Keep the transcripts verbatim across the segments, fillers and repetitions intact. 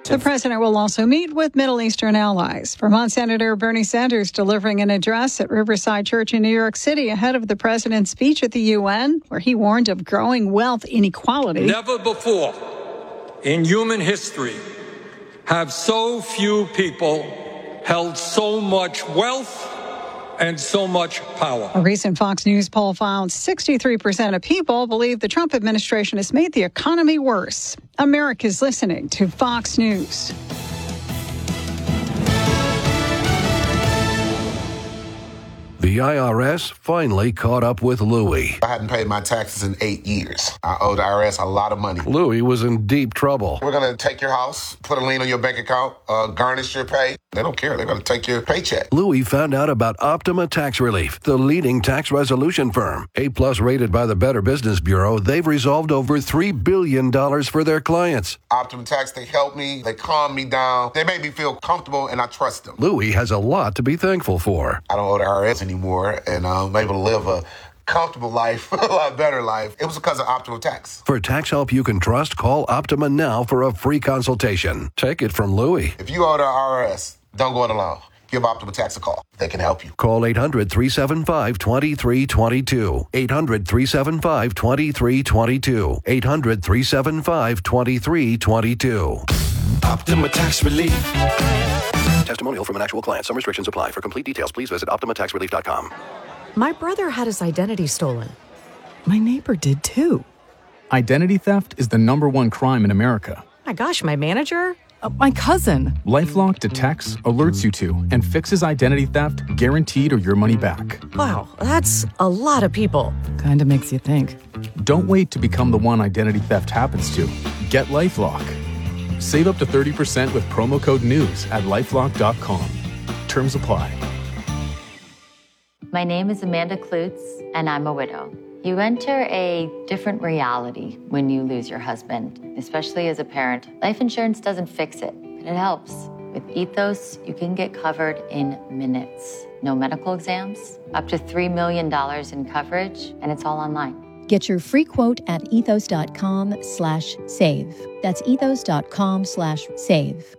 The president will also meet with Middle Eastern allies. Vermont Senator Bernie Sanders delivering an address at Riverside Church in New York City ahead of the president's speech at the U N, where he warned of growing wealth inequality. Never before in human history have so few people held so much wealth and so much power. A recent Fox News poll found sixty-three percent of people believe the Trump administration has made the economy worse. America's listening to Fox News. The I R S finally caught up with Louie. I hadn't paid my taxes in eight years. I owe the I R S a lot of money. Louie was in deep trouble. We're going to take your house, put a lien on your bank account, uh, garnish your pay. They don't care. They're going to take your paycheck. Louie found out about Optima Tax Relief, the leading tax resolution firm. A-plus rated by the Better Business Bureau, they've resolved over three billion dollars for their clients. Optima Tax, they help me. They calm me down. They make me feel comfortable, and I trust them. Louie has a lot to be thankful for. I don't owe the I R S anymore, and I'm able to live a comfortable life, a lot better life. It was because of Optima Tax. For tax help you can trust, call Optima now for a free consultation. Take it from Louie. If you owe the I R S, don't go it alone. Give Optima Tax a call. They can help you. Call eight hundred, three seven five, two three two two. eight hundred, three seven five, two three two two. eight hundred, three seven five, two three two two. Optima Tax Relief. Testimonial from an actual client. Some restrictions apply. For complete details, please visit Optima Tax Relief dot com. My brother had his identity stolen. My neighbor did too. Identity theft is the number one crime in America. My gosh, my manager? Uh, my cousin. LifeLock detects, alerts you to, and fixes identity theft guaranteed or your money back. Wow, that's a lot of people. Kinda makes you think. Don't wait to become the one identity theft happens to. Get LifeLock. Save up to thirty percent with promo code NEWS at lifelock dot com. Terms apply. My name is Amanda Klutz, and I'm a widow. You enter a different reality when you lose your husband, especially as a parent. Life insurance doesn't fix it, but it helps. With Ethos, you can get covered in minutes. No medical exams, up to three million dollars in coverage, and it's all online. Get your free quote at ethos.com slash save. That's ethos.com slash save.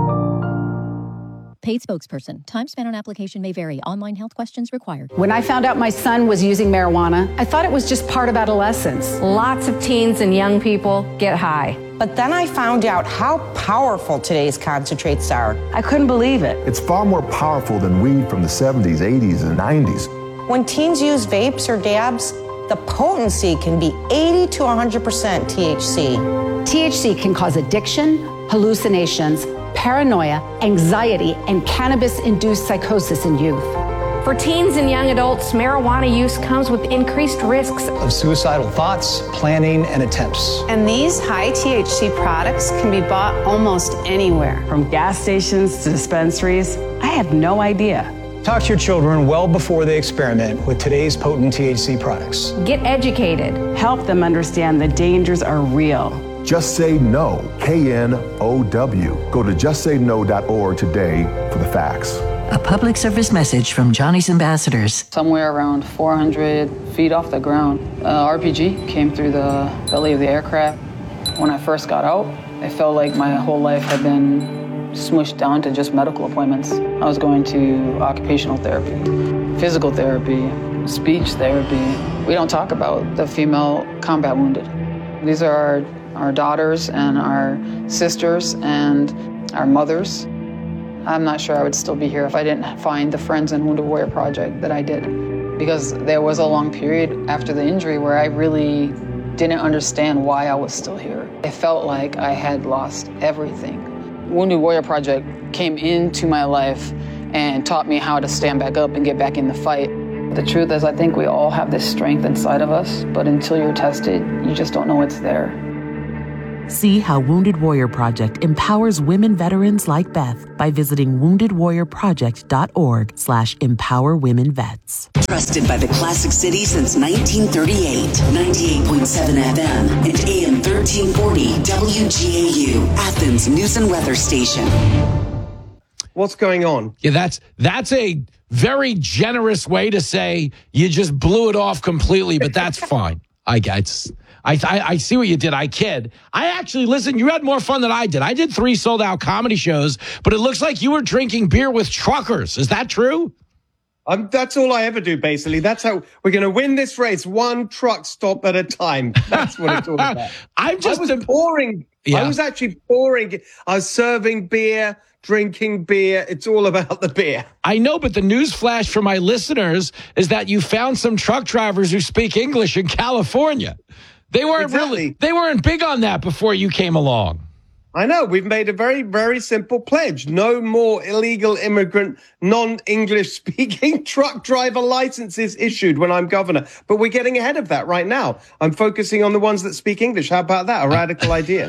Paid spokesperson. Time spent on application may vary. Online health questions required. When I found out my son was using marijuana, I thought it was just part of adolescence. Lots of teens and young people get high. But then I found out how powerful today's concentrates are. I couldn't believe it. It's far more powerful than weed from the seventies, eighties, and nineties. When teens use vapes or dabs, the potency can be eighty to one hundred percent T H C. T H C can cause addiction, hallucinations, paranoia, anxiety, and cannabis-induced psychosis in youth. For teens and young adults, marijuana use comes with increased risks of suicidal thoughts, planning, and attempts. And these high T H C products can be bought almost anywhere. From gas stations to dispensaries. I had no idea. Talk to your children well before they experiment with today's potent T H C products. Get educated. Help them understand the dangers are real. Just Say No, K N O W. Go to just say no dot org today for the facts. A public service message from Johnny's Ambassadors. Somewhere around four hundred feet off the ground, uh, R P G came through the belly of the aircraft. When I first got out, I felt like my whole life had been smushed down to just medical appointments. I was going to occupational therapy, physical therapy, speech therapy. We don't talk about the female combat wounded. These are our, our daughters and our sisters and our mothers. I'm not sure I would still be here if I didn't find the Friends and Wounded Warrior Project that I did. Because there was a long period after the injury where I really didn't understand why I was still here. I felt like I had lost everything. Wounded Warrior Project came into my life and taught me how to stand back up and get back in the fight. The truth is, I think we all have this strength inside of us, but until you're tested, you just don't know it's there. See how Wounded Warrior Project empowers women veterans like Beth by visiting wounded warrior project dot org slash empower women vets. Trusted by the Classic City since nineteen thirty-eight. ninety-eight point seven F M and A M thirteen forty W G A U, Athens News and Weather Station. What's going on? Yeah, that's that's a very generous way to say you just blew it off completely, but that's fine. I guess I, I I see what you did. I kid. I actually, listen, you had more fun than I did. I did three sold-out comedy shows, but it looks like you were drinking beer with truckers. Is that true? Um, that's all I ever do, basically. That's how we're going to win this race, one truck stop at a time. That's what it's all about. I'm just I was a- pouring. Yeah. I was actually pouring. I was serving beer, drinking beer. It's all about the beer. I know, but the news flash for my listeners is that you found some truck drivers who speak English in California. They weren't Exactly. really, they weren't big on that before you came along. I know. We've made a very, very simple pledge. No more illegal immigrant, non-English speaking truck driver licenses issued when I'm governor. But we're getting ahead of that right now. I'm focusing on the ones that speak English. How about that? A radical idea.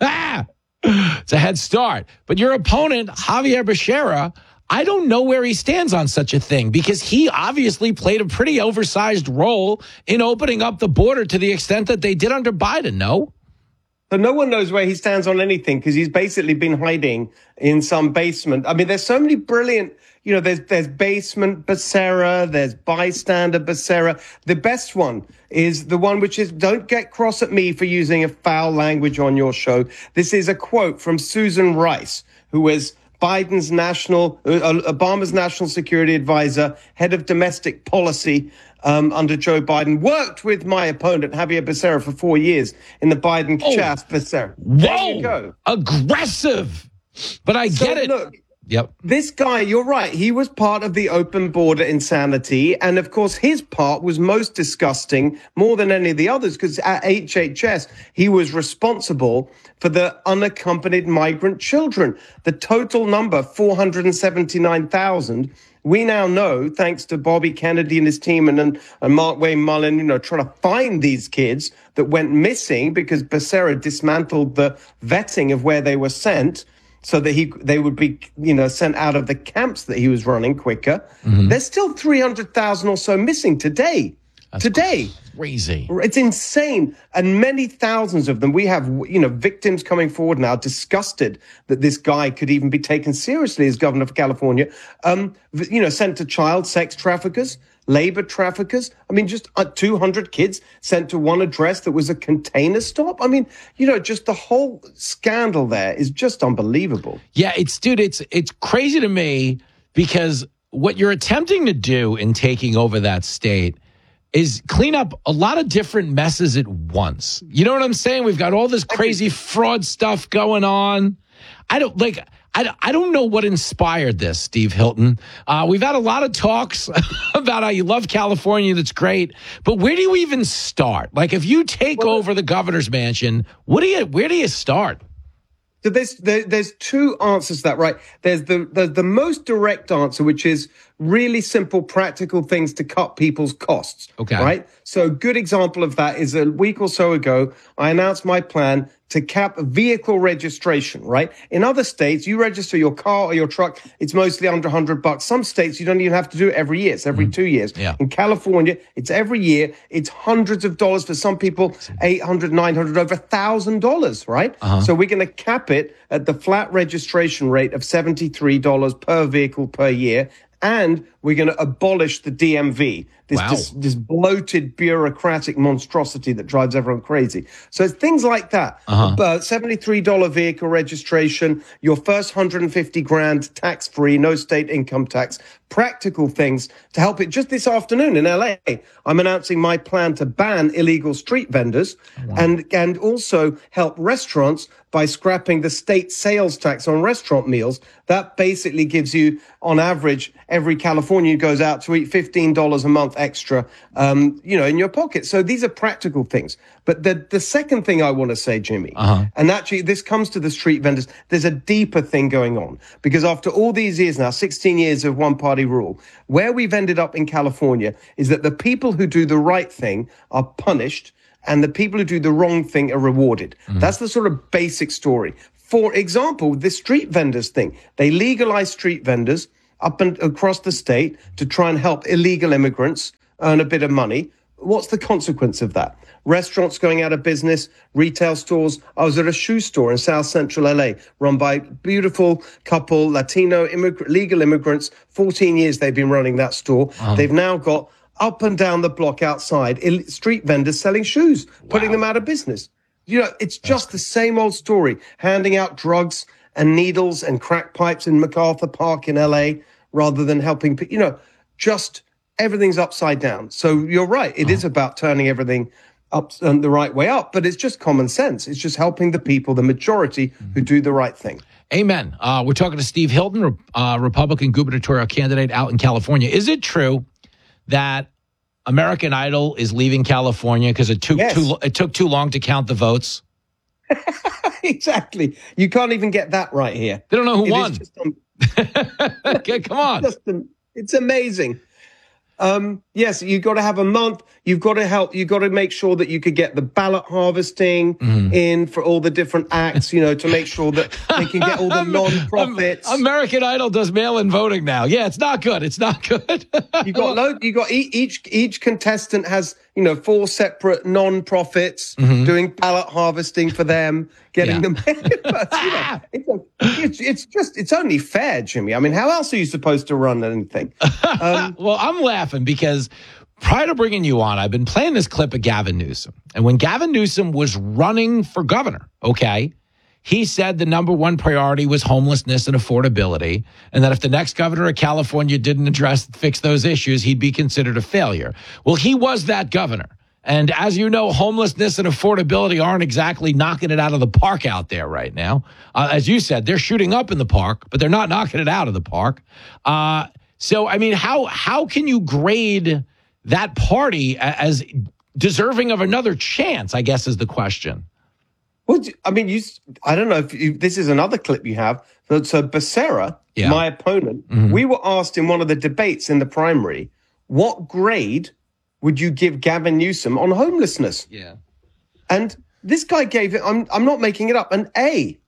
It's a head start. But your opponent, Javier Becerra, I don't know where he stands on such a thing because he obviously played a pretty oversized role in opening up the border to the extent that they did under Biden, no? So no one knows where he stands on anything because he's basically been hiding in some basement. I mean, there's so many brilliant, you know, there's there's basement Becerra, there's bystander Becerra. The best one is the one which is, don't get cross at me for using a foul language on your show. This is a quote from Susan Rice, who is Biden's national, uh, Obama's national security advisor, head of domestic policy um, under Joe Biden, worked with my opponent, Javier Becerra, for four years in the Biden Oh. chasse Becerra. Whoa, there you go. Aggressive. But I So, get it. Look, Yep. this guy, you're right. He was part of the open border insanity. And of course, his part was most disgusting more than any of the others because at H H S, he was responsible for the unaccompanied migrant children. The total number, four hundred seventy-nine thousand. We now know, thanks to Bobby Kennedy and his team and, and, and Mark Wayne Mullen, you know, trying to find these kids that went missing because Becerra dismantled the vetting of where they were sent, so that he they would be, you know, sent out of the camps that he was running quicker. Mm-hmm. There's still three hundred thousand or so missing today. That's today. Crazy. It's insane. And many thousands of them. We have, you know, victims coming forward now, disgusted that this guy could even be taken seriously as governor of California, um, you know, sent to child sex traffickers, labor traffickers. I mean, just uh, two hundred kids sent to one address that was a container stop. I mean, you know, just the whole scandal there is just unbelievable. Yeah, it's, dude, it's it's crazy to me because what you're attempting to do in taking over that state is clean up a lot of different messes at once. You know what I'm saying? We've got all this crazy fraud stuff going on. I don't like, I, I don't know what inspired this, Steve Hilton. Uh, we've had a lot of talks about how you love California. That's great. But where do you even start? Like if you take well, over the governor's mansion, what do you, where do you start? So there's there, there's two answers to that, right? There's the, the the most direct answer, which is really simple, practical things to cut people's costs. Okay. Right? So a good example of that is a week or so ago, I announced my plan to cap vehicle registration, right? In other states, you register your car or your truck, it's mostly under one hundred bucks. Some states, you don't even have to do it every year. It's every mm. two years. Yeah. In California, it's every year. It's hundreds of dollars for some people, eight hundred, nine hundred, over one thousand dollars, right? Uh-huh. So we're going to cap it at the flat registration rate of seventy-three dollars per vehicle per year. And we're going to abolish the D M V, this, Wow. this this bloated bureaucratic monstrosity that drives everyone crazy. So it's things like that. Uh-huh. Uh, seventy-three dollars vehicle registration, your first one hundred fifty grand tax-free, no state income tax, practical things to help it. Just this afternoon in L A, I'm announcing my plan to ban illegal street vendors wow. and, and also help restaurants by scrapping the state sales tax on restaurant meals. That basically gives you, on average, every Californian goes out to eat fifteen dollars a month extra, um, you know, in your pocket. So these are practical things. But the, the second thing I want to say, Jimmy, uh-huh. and actually this comes to the street vendors, there's a deeper thing going on. Because after all these years now, sixteen years of one-party rule, where we've ended up in California is that the people who do the right thing are punished and the people who do the wrong thing are rewarded. Mm-hmm. That's the sort of basic story. For example, the street vendors thing, they legalize street vendors up and across the state to try and help illegal immigrants earn a bit of money. What's the consequence of that? Restaurants going out of business, retail stores. I was at a shoe store in South Central L A run by a beautiful couple, Latino immig- legal immigrants. fourteen years they've been running that store. Uh-huh. They've now got up and down the block outside, street vendors selling shoes, putting Wow. them out of business. You know, it's just the same old story, handing out drugs and needles and crack pipes in MacArthur Park in L A rather than helping people. You know, just everything's upside down. So you're right. It is about turning everything up um, the right way up, but it's just common sense. It's just helping the people, the majority, who do the right thing. Amen. Uh, we're talking to Steve Hilton, uh, Republican gubernatorial candidate out in California. Is it true that American Idol is leaving California because it took Yes. too it took too long to count the votes? Exactly. You can't even get that right here. They don't know who It is won. just, um, Okay, come on. just, um, it's amazing. Um, yes, you've got to have a month. You've got to help. You've got to make sure that you could get the ballot harvesting Mm-hmm. in for all the different acts, you know, to make sure that they can get all the non-profits. American Idol does mail-in voting now. Yeah, it's not good. It's not good. You got load. You got e- each each contestant has, you know, four separate non-profits Mm-hmm. doing ballot harvesting for them, getting Yeah. them. But, you know, it's, a, it's it's just it's only fair, Jimmy. I mean, how else are you supposed to run anything? Um, Well, I'm laughing because prior to bringing you on, I've been playing this clip of Gavin Newsom. And when Gavin Newsom was running for governor, okay, he said the number one priority was homelessness and affordability, and that if the next governor of California didn't address, fix those issues, he'd be considered a failure. Well, he was that governor. And as you know, homelessness and affordability aren't exactly knocking it out of the park out there right now. Uh, as you said, they're shooting up in the park, but they're not knocking it out of the park. Uh, so, I mean, how how can you grade that party as deserving of another chance, I guess, is the question. Well, I mean, you. I don't know if you, this is another clip you have. So, so Becerra, Yeah. my opponent, Mhm. we were asked in one of the debates in the primary, what grade would you give Gavin Newsom on homelessness? Yeah. And this guy gave it, I'm, I'm not making it up, an A.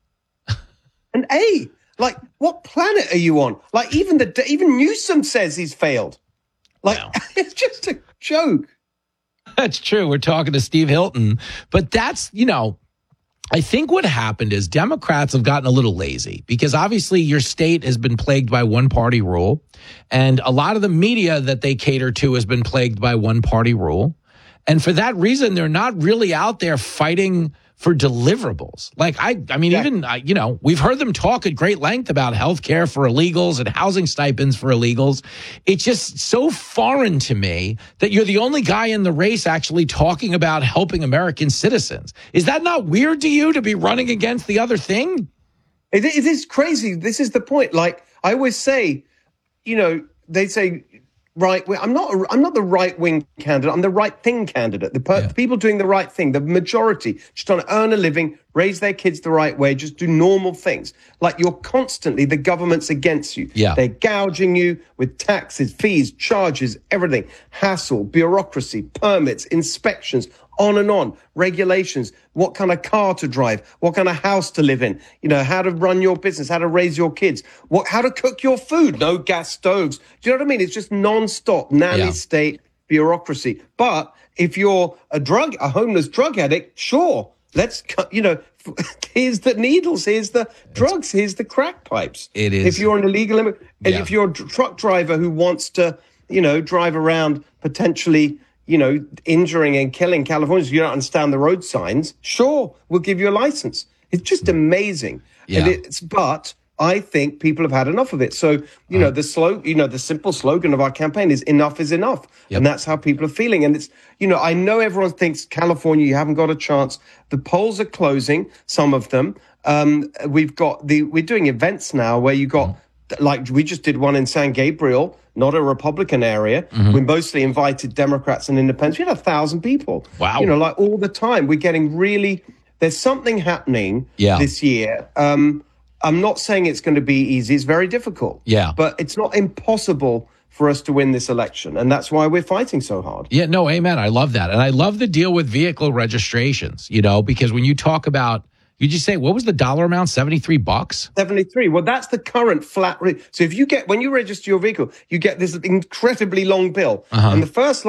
An A. Like, what planet are you on? Like, even the even Newsom says he's failed. Like, it's just a joke. That's true. We're talking to Steve Hilton. But that's, you know, I think what happened is Democrats have gotten a little lazy because obviously your state has been plagued by one party rule. And a lot of the media that they cater to has been plagued by one party rule. And for that reason, they're not really out there fighting for deliverables. Like, I I mean, yeah. even, uh, you know, we've heard them talk at great length about health care for illegals and housing stipends for illegals. It's just so foreign to me that you're the only guy in the race actually talking about helping American citizens. Is that not weird to you to be running against the other thing? It, it is crazy. This is the point. Like, I always say, you know, they say, right, I'm not. A, I'm not the right wing candidate. I'm the right thing candidate. The, per, yeah. the people doing the right thing, the majority, just trying to earn a living, raise their kids the right way, just do normal things. Like, you're constantly, the government's against you. Yeah. They're gouging you with taxes, fees, charges, everything, hassle, bureaucracy, permits, inspections, on and on, regulations, what kind of car to drive, what kind of house to live in, you know, how to run your business, how to raise your kids, what, how to cook your food, no gas stoves. Do you know what I mean? It's just nonstop nanny Yeah. state bureaucracy. But if you're a drug, a homeless drug addict, sure, let's, cut, you know, here's the needles, here's the drugs, here's the crack pipes. It is. If you're an illegal immigrant, and Yeah. if you're a tr- truck driver who wants to, you know, drive around potentially, you know, injuring and killing Californians, you don't understand the road signs, sure, we'll give you a license. It's just amazing. Yeah. And it's, but I think people have had enough of it. So, you know, the slow, you know, the simple slogan of our campaign is enough is enough. Yep. And that's how people are feeling. And it's, you know, I know everyone thinks California, you haven't got a chance. The polls are closing, some of them. Um, we've got the, we're doing events now where you got, mm. like we just did one in San Gabriel, not a Republican area. Mm-hmm. We mostly invited Democrats and independents. We had a thousand people. Wow. You know, like all the time. We're getting really, there's something happening Yeah. this year. Um, I'm not saying it's going to be easy. It's very difficult. Yeah. But it's not impossible for us to win this election. And that's why we're fighting so hard. Yeah, no, amen. I love that. And I love the deal with vehicle registrations, you know, because when you talk about, you just say, what was the dollar amount? seventy-three bucks? seventy-three. Well, that's the current flat rate. So if you get, when you register your vehicle, you get this incredibly long bill. Uh-huh. And the first